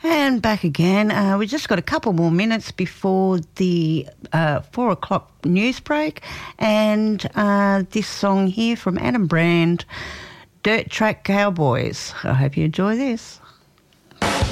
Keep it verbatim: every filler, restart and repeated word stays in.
And back again. Uh, we just got a couple more minutes before the uh, four o'clock news break. And uh, this song here from Adam Brand, Dirt Track Cowboys. I hope you enjoy this.